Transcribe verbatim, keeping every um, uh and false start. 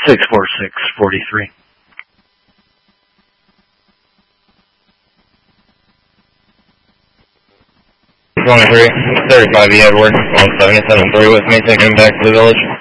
six four six, forty-three. twenty-three, thirty-five, you Edward, one seventy-seven three with me, taking him back to the village.